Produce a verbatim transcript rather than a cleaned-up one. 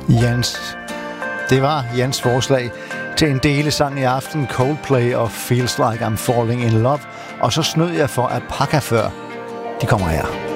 Jens, det var Jens forslag til en delesang i aften, Coldplay og Feels Like I'm Falling in Love. Og så snød jeg for at pakke før. De kommer her.